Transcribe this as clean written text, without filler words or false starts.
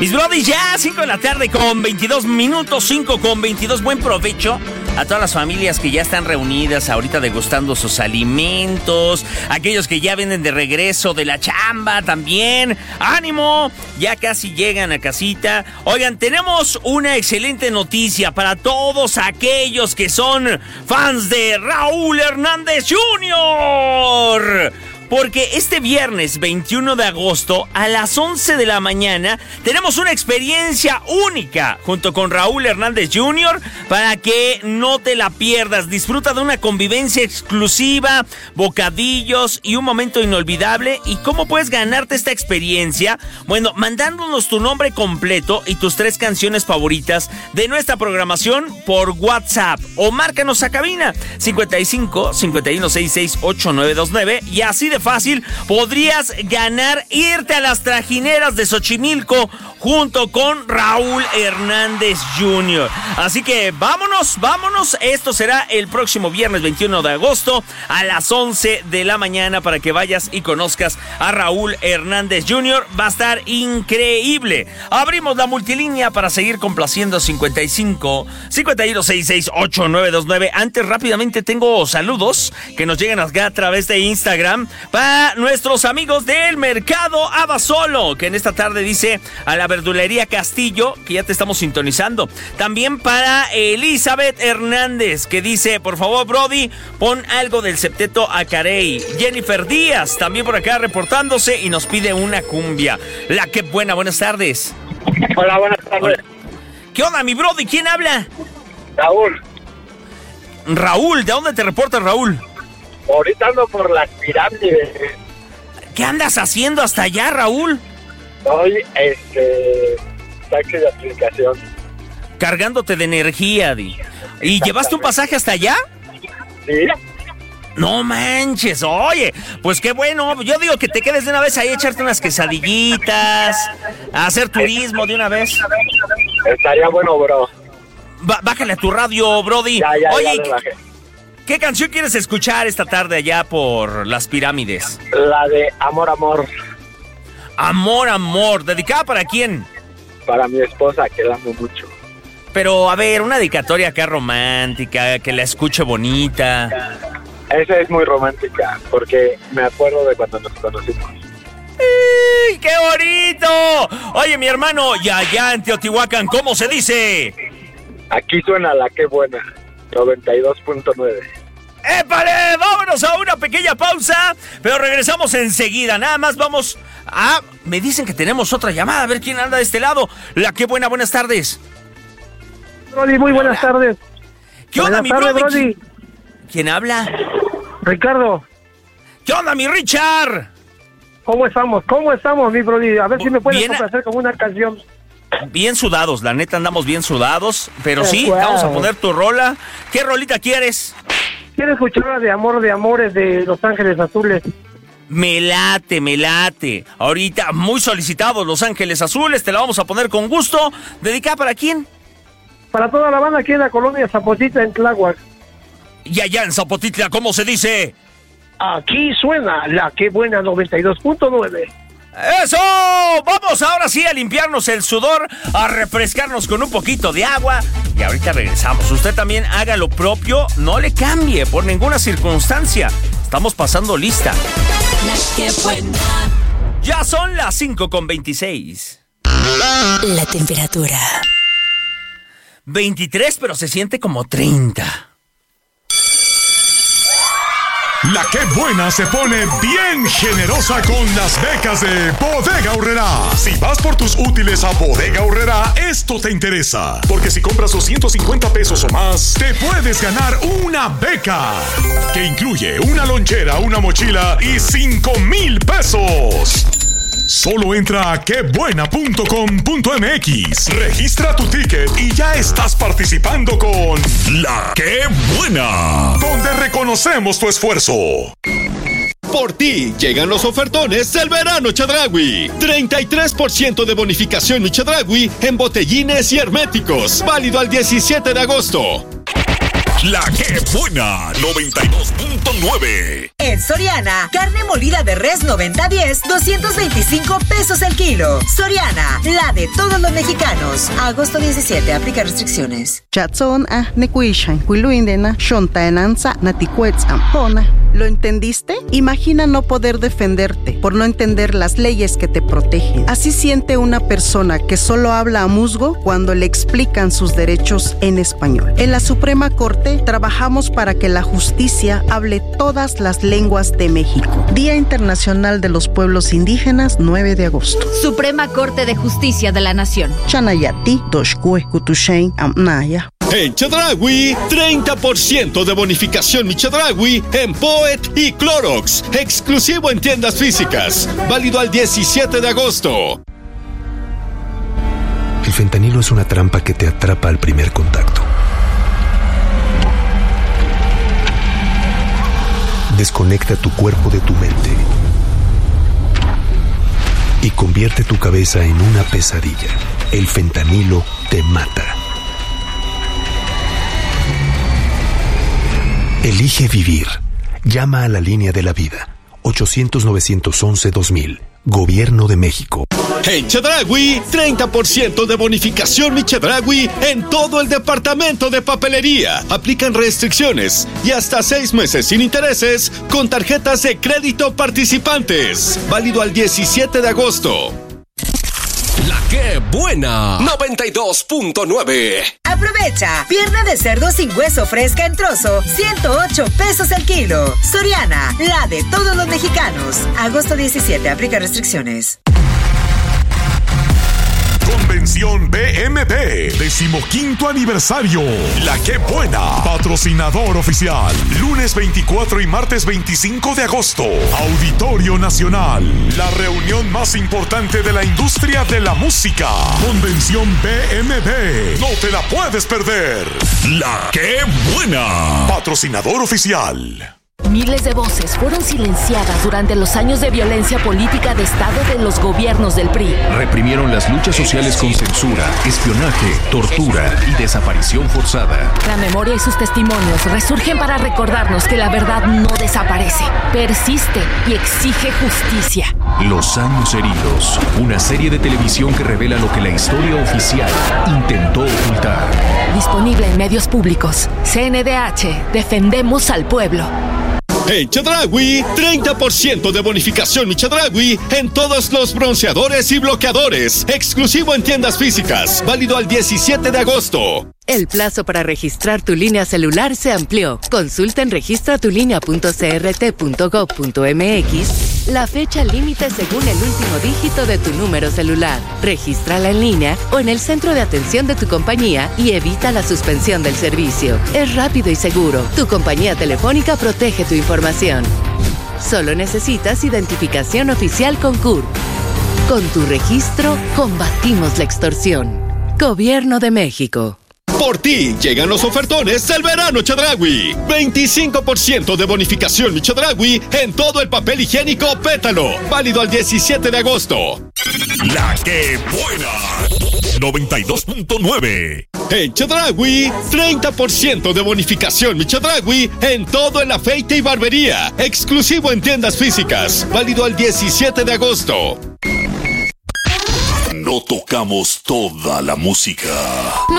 Mis brodis, ya 5 de la tarde con 22 minutos, 5 con 22. Buen provecho a todas las familias que ya están reunidas ahorita degustando sus alimentos, aquellos que ya vienen de regreso de la chamba también. ¡Ánimo! Ya casi llegan a casita. Oigan, tenemos una excelente noticia para todos aquellos que son fans de Raúl Hernández Jr., porque este viernes 21 de agosto a las 11 de la mañana tenemos una experiencia única junto con Raúl Hernández Jr. para que no te la pierdas. Disfruta de una convivencia exclusiva, bocadillos y un momento inolvidable. ¿Y cómo puedes ganarte esta experiencia? Bueno, mandándonos tu nombre completo y tus 3 canciones favoritas de nuestra programación por WhatsApp o márcanos a cabina 55 5166 8929 y así de fácil podrías ganar irte a las trajineras de Xochimilco junto con Raúl Hernández Jr. Así que vámonos. Esto será el próximo viernes 21 de agosto a las 11 de la mañana para que vayas y conozcas a Raúl Hernández Jr. Va a estar increíble. Abrimos la multilínea para seguir complaciendo 55 5166 8929. Antes, rápidamente tengo saludos que nos llegan acá a través de Instagram para nuestros amigos del Mercado Abasolo, que en esta tarde dice a la verdulería Castillo que ya te estamos sintonizando. También para Elizabeth Hernández, que dice, por favor, Brody, pon algo del septeto Acarey. Jennifer Díaz, también por acá reportándose y nos pide una cumbia. La que buena, buenas tardes. Hola, buenas tardes. Hola. ¿Qué onda, mi Brody? ¿Quién habla? Raúl. Raúl, ¿de dónde te reportas, Raúl? Ahorita ando por las pirámides. ¿Qué andas haciendo hasta allá, Raúl? Soy taxi de aplicación. Cargándote de energía, Di. ¿Y llevaste un pasaje hasta allá? Sí. No manches, oye, pues qué bueno. Yo digo que te quedes de una vez ahí a echarte unas quesadillitas, a hacer turismo de una vez. Estaría bueno, bro. Bájale a tu radio, Brody. Ya, oye, ya le bajé. ¿Qué canción quieres escuchar esta tarde allá por las pirámides? La de Amor, Amor. Amor, Amor. ¿Dedicada para quién? Para mi esposa, que la amo mucho. Pero, a ver, una dedicatoria acá romántica, que la escuche bonita. Esa es muy romántica, porque me acuerdo de cuando nos conocimos. ¡Ay, qué bonito! Oye, mi hermano, y allá en Teotihuacán, ¿cómo se dice? Aquí suena la que buena, 92.9. ¡Épale! Vámonos a una pequeña pausa, pero regresamos enseguida. Nada más vamos a... Me dicen que tenemos otra llamada, a ver quién anda de este lado. La que buena, buenas tardes. Brody, muy buenas tardes. ¿Qué onda, buenas mi tardes, Brody? ¿Quién habla? Ricardo. ¿Qué onda, mi Richard? ¿Cómo estamos, mi Brody? A ver si me puedes complacer con una canción. Bien sudados, la neta andamos bien sudados, pero sí, wow. Vamos a poner tu rola. ¿Qué rolita quieres? Quiero escuchar la de Amor de Amores de Los Ángeles Azules. Me late. Ahorita muy solicitados Los Ángeles Azules, te la vamos a poner con gusto. ¿Dedicada para quién? Para toda la banda aquí en la colonia Zapotitla, en Tláhuac. Y allá en Zapotitla, ¿cómo se dice? Aquí suena la que buena 92.9. ¡Eso! Vamos ahora sí a limpiarnos el sudor, a refrescarnos con un poquito de agua y ahorita regresamos. Usted también haga lo propio, no le cambie por ninguna circunstancia. Estamos pasando lista. La que buena. Ya son las 5:26. La temperatura 23, pero se siente como 30. La que buena se pone bien generosa con las becas de Bodega Aurrerá. Si vas por tus útiles a Bodega Aurrerá, esto te interesa. Porque si compras 250 pesos o más, te puedes ganar una beca. Que incluye una lonchera, una mochila y 5,000 pesos. Solo entra a quebuena.com.mx, registra tu ticket y ya estás participando con La Que Buena, donde reconocemos tu esfuerzo. Por ti llegan los ofertones del verano Chedraui. 33% de bonificación en Chedraui en botellines y herméticos. Válido al 17 de agosto. La que buena 92.9. En Soriana, carne molida de res 90-10, 225 pesos el kilo. Soriana, la de todos los mexicanos. Agosto 17, aplica restricciones. ¿Lo entendiste? Imagina no poder defenderte por no entender las leyes que te protegen. Así siente una persona que solo habla a musgo cuando le explican sus derechos en español. En la Suprema Corte trabajamos para que la justicia hable todas las lenguas de México. Día Internacional de los Pueblos Indígenas, 9 de agosto. Suprema Corte de Justicia de la Nación. Chanayati, Doshkue, Kutushain, Amnaya. En Chedraui, 30% de bonificación Mi Chedraui en Poet y Clorox. Exclusivo en tiendas físicas. Válido al 17 de agosto. El fentanilo es una trampa que te atrapa al primer contacto. Desconecta tu cuerpo de tu mente y convierte tu cabeza en una pesadilla. El fentanilo te mata. Elige vivir. Llama a la línea de la vida. 800-911-2000. Gobierno de México. En Chedraui, 30% de bonificación Mi Chedraui en todo el departamento de papelería. Aplican restricciones y hasta 6 meses sin intereses con tarjetas de crédito participantes. Válido al 17 de agosto. La que buena 92.9. Aprovecha, pierna de cerdo sin hueso fresca en trozo, 108 pesos el kilo. Soriana, la de todos los mexicanos. Agosto 17, aplica restricciones. Convención BMB, 15º aniversario. La que buena, patrocinador oficial. Lunes 24 y martes 25 de agosto. Auditorio Nacional, la reunión más importante de la industria de la música. Convención BMB, no te la puedes perder. La que buena, patrocinador oficial. Miles de voces fueron silenciadas durante los años de violencia política de Estado de los gobiernos del PRI. Reprimieron las luchas sociales con censura, espionaje, tortura y desaparición forzada. La memoria y sus testimonios resurgen para recordarnos que la verdad no desaparece, persiste y exige justicia. Los años heridos, una serie de televisión que revela lo que la historia oficial intentó ocultar. Disponible en medios públicos. CNDH, defendemos al pueblo. En Chedraui, 30% de bonificación Mi Chedraui en todos los bronceadores y bloqueadores. Exclusivo en tiendas físicas. Válido al 17 de agosto. El plazo para registrar tu línea celular se amplió. Consulta en registratulinea.crt.gov.mx la fecha límite según el último dígito de tu número celular. Regístrala en línea o en el centro de atención de tu compañía y evita la suspensión del servicio. Es rápido y seguro. Tu compañía telefónica protege tu información. Solo necesitas identificación oficial con CURP. Con tu registro, combatimos la extorsión. Gobierno de México. Por ti llegan los ofertones del verano Chedraui. 25% de bonificación Mi Chedraui en todo el papel higiénico Pétalo. Válido al 17 de agosto. La que buena 92.9. En Chedraui, 30% de bonificación Mi Chedraui en todo el afeite y barbería. Exclusivo en tiendas físicas. Válido al 17 de agosto. No tocamos toda la música. No